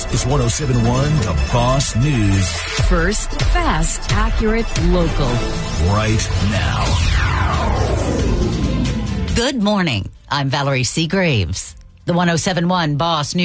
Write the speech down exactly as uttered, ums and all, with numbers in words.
is one oh seven point one The Boss News. First, fast, accurate, local. Right now. Good morning. I'm Valerie Seagraves. The one oh seven point one Boss News.